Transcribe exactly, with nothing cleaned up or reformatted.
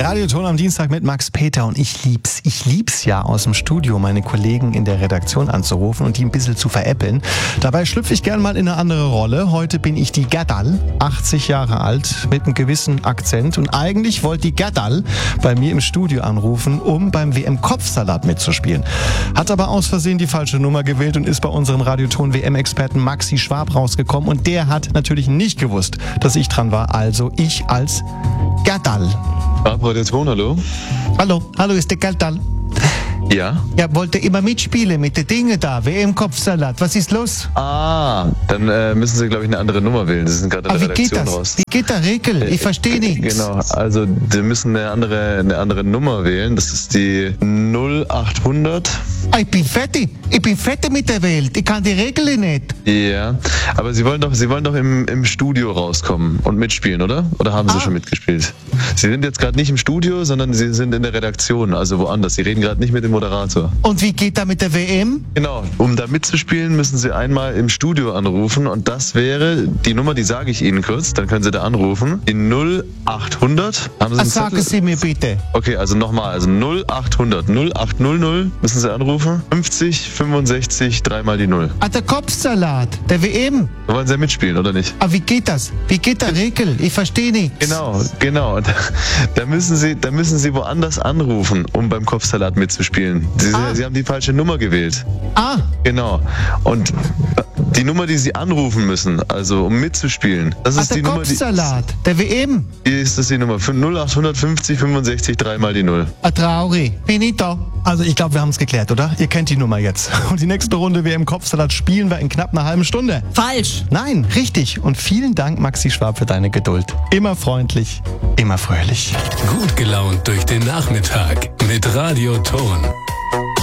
Radioton am Dienstag mit Max Peter und ich lieb's. Ich lieb's ja, aus dem Studio meine Kollegen in der Redaktion anzurufen und die ein bisschen zu veräppeln. Dabei schlüpfe ich gern mal in eine andere Rolle. Heute bin ich die Gerdal, achtzig Jahre alt, mit einem gewissen Akzent. Und eigentlich wollte die Gerdal bei mir im Studio anrufen, um beim W M-Kopfsalat mitzuspielen. Hat aber aus Versehen die falsche Nummer gewählt und ist bei unserem Radioton-W M-Experten Maxi Schwab rausgekommen. Und der hat natürlich nicht gewusst, dass ich dran war. Also ich als Gerdal. Radioton, hallo? Hallo, hallo, ist der Gerdal. Ja? Ja, wollte immer mitspielen mit den Dingen da, W M-Kopfsalat. Was ist los? Ah, dann äh, müssen Sie, glaube ich, eine andere Nummer wählen. Sie sind gerade in der Aber wie Redaktion geht das? raus. Wie geht der Regel? Ich verstehe nichts. Genau, also Sie müssen eine andere, eine andere Nummer wählen. Das ist die null achthundert. Ah, ich bin fertig. Ich bin fertig mit der Welt. Ich kann die Regeln nicht. Ja, aber Sie wollen doch, Sie wollen doch im, im Studio rauskommen und mitspielen, oder? Oder haben Sie Ah. schon mitgespielt? Sie sind jetzt gerade nicht im Studio, sondern Sie sind in der Redaktion, also woanders. Sie reden gerade nicht mit dem Moderator. Und wie geht da mit der W M? Genau, um da mitzuspielen, müssen Sie einmal im Studio anrufen und das wäre die Nummer, die sage ich Ihnen kurz, dann können Sie da anrufen. Die null achthundert. Haben Sie Ah, einen sagen Zettel? Sie mir bitte. Okay, also nochmal, also null achthundert, null achthundert müssen Sie anrufen. fünfzig, fünfundsechzig, dreimal die null. Ah, der Kopfsalat, der W M. Da wollen Sie ja mitspielen, oder nicht? Ah, wie geht das? Wie geht der Regel? Ich verstehe nichts. Genau, genau. Und da müssen Sie, da müssen Sie woanders anrufen, um beim Kopfsalat mitzuspielen. Sie, Ah. Sie haben die falsche Nummer gewählt. Ah, Genau. Und die Nummer, die Sie anrufen müssen, also um mitzuspielen, das ah ist der die Nummer, die, Kopfsalat, der W M. die ist das die Nummer null achthundertfünfzig, fünfundsechzig, dreimal die null. Ah, traurig. Bin ich da? Also ich glaube, wir haben es geklärt, oder? Ihr kennt die Nummer jetzt. Und die nächste Runde W M-Kopfsalat spielen wir in knapp einer halben Stunde. Falsch! Nein, richtig. Und vielen Dank, Maxi Schwab, für deine Geduld. Immer freundlich, immer fröhlich. Gut gelaunt durch den Nachmittag mit Radioton.